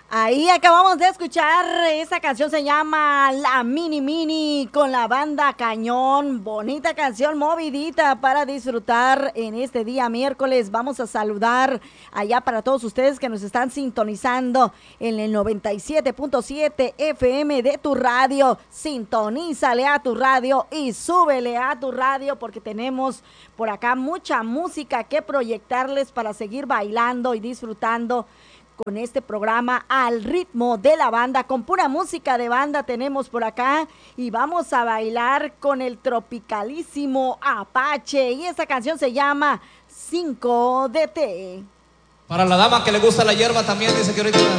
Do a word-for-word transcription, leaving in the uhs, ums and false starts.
Ahí acabamos de escuchar, esa canción se llama La Mini Mini con la banda Cañón. Bonita canción, movidita para disfrutar en este día miércoles. Vamos a saludar allá para todos ustedes que nos están sintonizando en el noventa y siete punto siete F M de tu radio. Sintonízale a tu radio y súbele a tu radio porque tenemos por acá mucha música que proyectarles para seguir bailando y disfrutando con este programa al ritmo de la banda, con pura música de banda tenemos por acá y vamos a bailar con el tropicalísimo Apache y esta canción se llama cinco de té. Para la dama que le gusta la hierba también dice que ahorita